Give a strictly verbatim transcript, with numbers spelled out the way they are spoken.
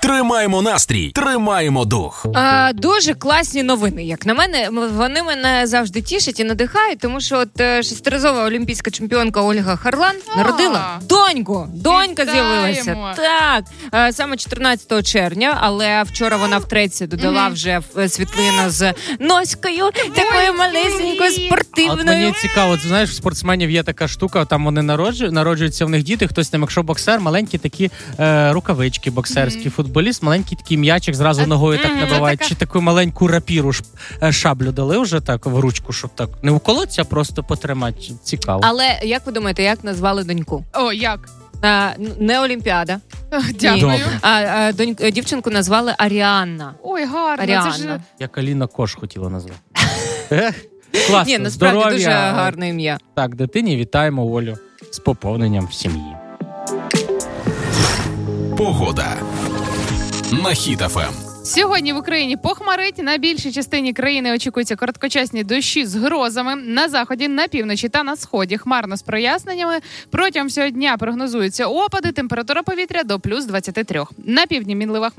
Тримаємо настрій, тримаємо дух. А, дуже класні новини, як на мене. Вони мене завжди тішать і надихають, тому що от шестиразова олімпійська чемпіонка Ольга Харлан А. народила доньку. Донька Вітаємо. з'явилася. Так, а, саме чотирнадцятого червня, але вчора вона втретє додала Мгм. вже світлину з ноською, такою малесенькою, А от спортивною. мені цікаво, от, знаєш, у спортсменів є така штука, там вони народжують, народжуються в них діти, хтось там, якщо боксер, маленькі такі е, рукавички боксерські, Мгм. футболіст, маленький такий м'ячик зразу ногою так мгм, набивають, така- чи таку маленьку рапіру ш- е, шаблю дали вже так в ручку, щоб так не уколоться, а просто потримати. Цікаво. Але як ви думаєте, як назвали доньку? О, як? А, н- не Олімпіада. Дякую. Добре. А, а донь- дівчинку назвали Аріанна. Ой, гарно. Аріанна. Це ж... Як Аліна Кош хотіла назвати. Ех, Класно, Ні, насправді здоров'я. дуже гарне ім'я. Так, дитині вітаємо Олю з поповненням в сім'ї. Погода на Хіт еф ем. Сьогодні в Україні похмарить. На більшій частині країни очікуються короткочасні дощі з грозами. На заході, на півночі та на сході хмарно з проясненнями. Протягом всього дня прогнозуються опади, температура повітря до плюс двадцять три. На півдні мінлива